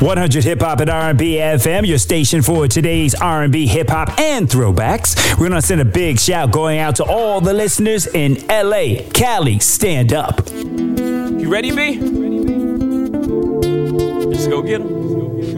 100 Hip Hop and R&B FM, your station for today's R&B, hip hop, and throwbacks. We're going to send a big shout going out to all the listeners in LA, Cali. Stand up. You ready, B? Let's go get 'em.